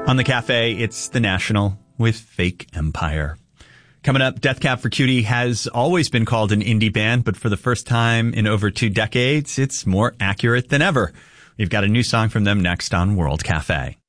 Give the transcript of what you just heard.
On the cafe, it's The National with Fake Empire. Coming up, Death Cab for Cutie has always been called an indie band, but for the first time in over 2 decades, it's more accurate than ever. We've got a new song from them next on World Cafe.